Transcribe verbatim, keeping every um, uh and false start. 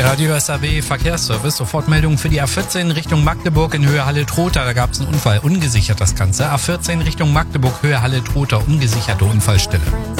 Der Radio S A B Verkehrsservice, Sofortmeldung für die A vierzehn Richtung Magdeburg in Höhe Halle-Trotha. Da gab es einen Unfall, ungesichert das Ganze. A vierzehn Richtung Magdeburg, Höhe Halle-Trotha, ungesicherte Unfallstelle.